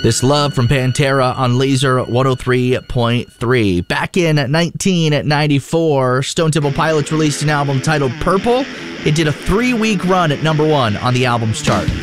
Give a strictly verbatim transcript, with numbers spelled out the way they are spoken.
This Love from Pantera on Laser one oh three point three. Back in nineteen ninety-four, Stone Temple Pilots released an album titled Purple. It did a three-week run at number one on the album's chart.